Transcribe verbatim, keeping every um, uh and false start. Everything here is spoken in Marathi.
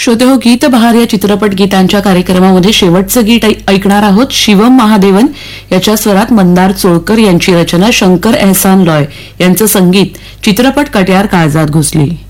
श्रोते हो, गीत बहार या चित्रपट गीतांच्या कार्यक्रमामध्ये शेवटचं गीत ऐ- ऐकणार आहोत. शिवम महादेवन याच्या स्वरात मंदार चोळकर यांची रचना, शंकर एहसान लॉय यांचं संगीत. चित्रपट कट्यार काळजात घुसली.